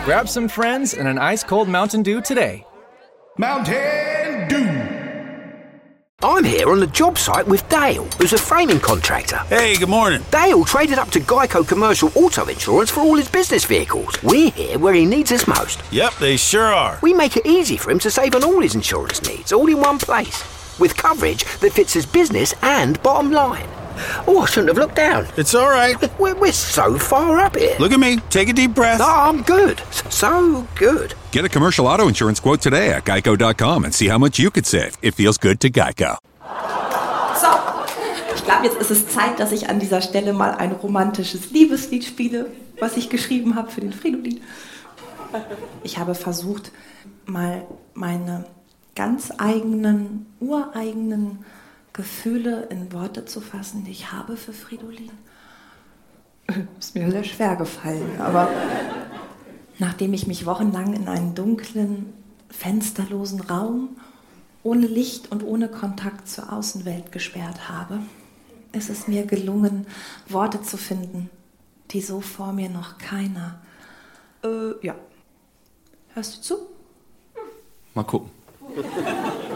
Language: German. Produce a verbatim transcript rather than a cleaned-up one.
Grab some friends and an ice-cold Mountain Dew today. Mountain Dew. I'm here on the job site with Dale, who's a framing contractor. Hey, good morning. Dale traded up to Geico Commercial Auto Insurance for all his business vehicles. We're here where he needs us most. Yep, they sure are. We make it easy for him to save on all his insurance needs, all in one place, with coverage that fits his business and bottom line. Oh, I shouldn't have looked down. It's all right. We're, we're so far up here. Look at me. Take a deep breath. Oh, I'm good. So good. Get a commercial auto insurance quote today at geico dot com and see how much you could save. It feels good to Geico. So, ich glaube, jetzt ist es Zeit, dass ich an dieser Stelle mal ein romantisches Liebeslied spiele, was ich geschrieben habe für den Fridolin. Ich habe versucht, mal meine ganz eigenen, ureigenen Gefühle in Worte zu fassen, die ich habe für Fridolin. Ist mir sehr schwer gefallen, aber nachdem ich mich wochenlang in einen dunklen, fensterlosen Raum ohne Licht und ohne Kontakt zur Außenwelt gesperrt habe, ist es mir gelungen, Worte zu finden, die so vor mir noch keiner... Äh, ja. Hörst du zu? Mal gucken.